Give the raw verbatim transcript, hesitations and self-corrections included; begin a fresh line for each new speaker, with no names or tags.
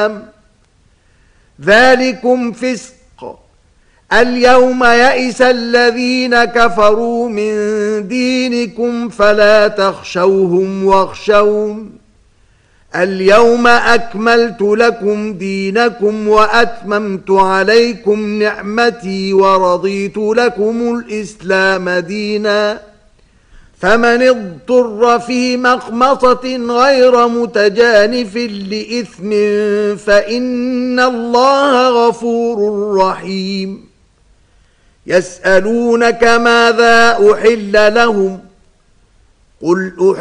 ذلكم فسق. اليوم يئس الذين كفروا من دينكم فلا تخشوهم واخشون اليوم أكملت لكم دينكم وأتممت عليكم نعمتي ورضيت لكم الإسلام دينا فمن اضطر في مخمصة غير متجانف لإثم فإن الله غفور رحيم. يسألونك ماذا أحل لهم قل أحل